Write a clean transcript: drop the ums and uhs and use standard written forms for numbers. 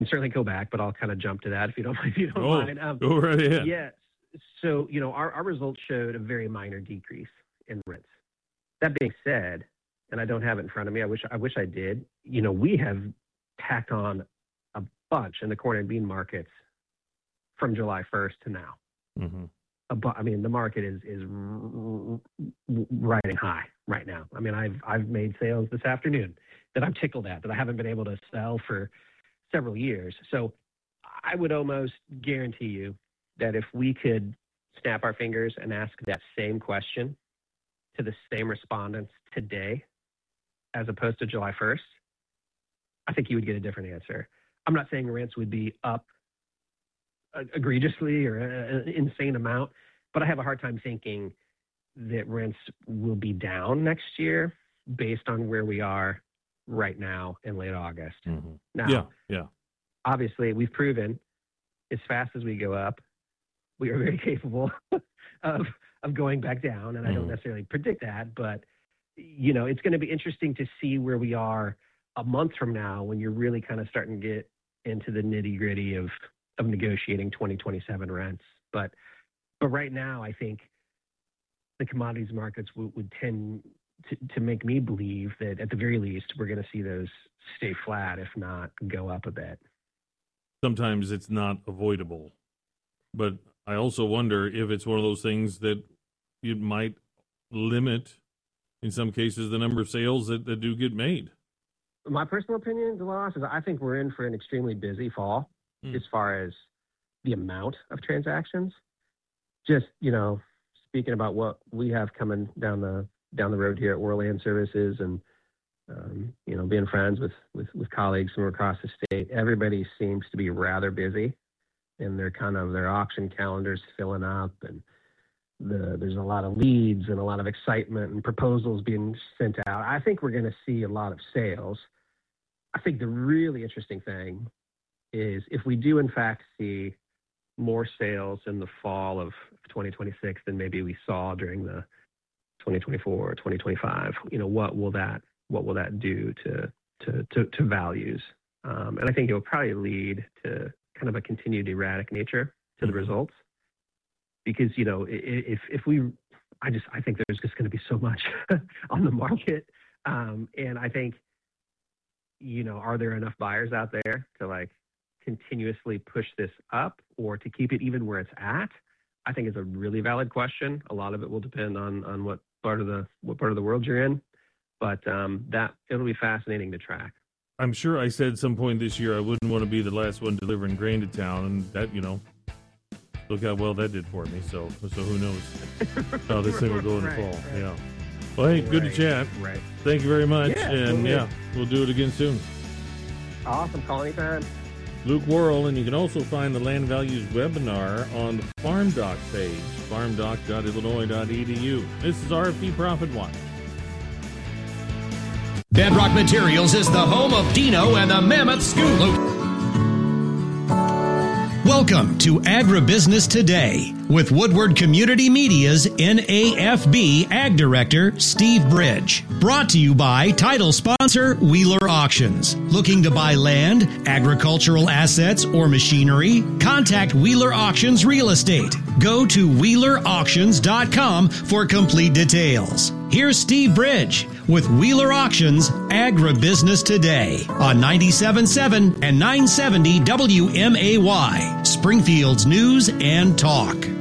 can certainly go back, but I'll kind of jump to that if you don't mind. Go right ahead. Yeah. So, our results showed a very minor decrease in rents. That being said, and I don't have it in front of me, I wish I did, we have tacked on a bunch in the corn and bean markets from July 1st to now. Mm-hmm. The market is riding high right now. I've made sales this afternoon that I'm tickled at, that I haven't been able to sell for several years. So I would almost guarantee you that if we could snap our fingers and ask that same question to the same respondents today, as opposed to July 1st, I think you would get a different answer. I'm not saying rents would be up egregiously or an insane amount, but I have a hard time thinking that rents will be down next year based on where we are right now in late August. Mm-hmm. Now, yeah. Obviously, we've proven as fast as we go up, we are very capable of going back down, and I don't necessarily predict that, but it's going to be interesting to see where we are a month from now when you're really kind of starting to get into the nitty-gritty of negotiating 2027 rents. But right now, I think the commodities markets would tend to make me believe that at the very least, we're going to see those stay flat, if not go up a bit. Sometimes it's not avoidable, but I also wonder if it's one of those things that it might limit, in some cases, the number of sales that do get made. My personal opinion, DeLoss, is I think we're in for an extremely busy fall as far as the amount of transactions. Just, speaking about what we have coming down the road here at World Land Services and, being friends with colleagues from across the state, everybody seems to be rather busy, and their auction calendars filling up, and there's a lot of leads and a lot of excitement and proposals being sent out. I think we're going to see a lot of sales. I think the really interesting thing is if we do in fact see more sales in the fall of 2026 than maybe we saw during the 2024 or 2025, what will that do to values? And I think it will probably lead to kind of a continued erratic nature to the results, because I think there's just going to be so much on the market, and I think are there enough buyers out there to continuously push this up or to keep it even where it's at? I think it's a really valid question. A lot of it will depend on what part of the world you're in, but that it'll be fascinating to track. I'm sure I said at some point this year I wouldn't want to be the last one delivering grain to town, and that look how well that did for me. So who knows how this thing will go in the fall? Right. Yeah. Well, hey, good to chat. Right. Thank you very much, and we'll do it again soon. Awesome. Call anytime. Luke Worrell, and you can also find the Land Values webinar on the FarmDoc page, farmdoc.illinois.edu. This is RFP Profit Watch. Bedrock Materials is the home of Dino and the Mammoth Scoop. Welcome to Agribusiness Today with Woodward Community Media's NAFB Ag Director, Steve Bridge. Brought to you by title sponsor Wheeler Auctions. Looking to buy land, agricultural assets, or machinery? Contact Wheeler Auctions Real Estate. Go to WheelerAuctions.com for complete details. Here's Steve Bridge with Wheeler Auctions Agribusiness Today on 97.7 and 970 WMAY, Springfield's News and Talk.